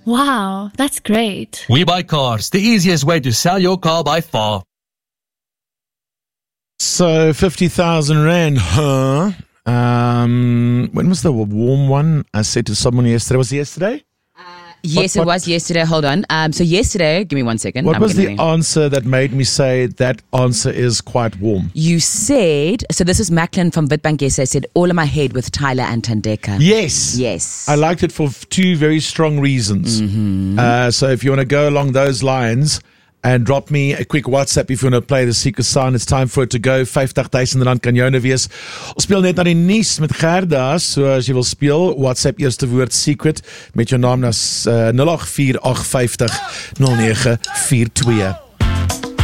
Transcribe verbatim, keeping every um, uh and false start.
Wow, that's great. We Buy Cars, the easiest way to sell your car by far. So, fifty thousand rand, huh? Um, when was the warm one? I said to someone yesterday, was it yesterday? Yes, What- it was yesterday. Hold on. Um, so yesterday, give me one second. What I'm was the gonna- answer that made me say that answer is quite warm? You said, so this is Macklin from Witbank yesterday, said, all in my head with Tyler and Tandeka. Yes. Yes. I liked it for f- two very strong reasons. Mm-hmm. Uh, so if you want to go along those lines and drop me a quick WhatsApp if you want to play the secret sound, it's time for it to go. fifty thousand rand kan joune wees. Ons speel net na die nuus met Gerda, so as jy wil speel, WhatsApp eerste woord secret met jou naam na uh, nul agt vier agt vyf nul nul nege vier twee.